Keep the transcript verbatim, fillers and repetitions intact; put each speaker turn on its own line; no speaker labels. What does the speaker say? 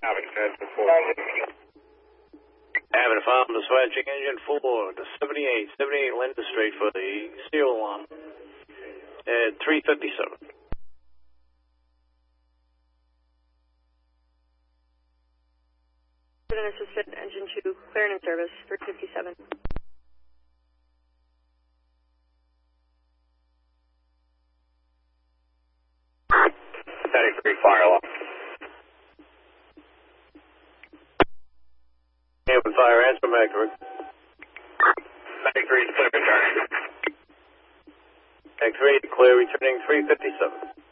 Having found dispatching engine four to seventy-eight, seventy-eight Linda Street for the serial alarm at three fifty-seven.
Assistant engine two, clearing in service for fifty-seven.
thirty-three fire alarm. Hampton Fire, answer back, Rick.
ninety-three, clear returning.
X three, clear returning three fifty-seven.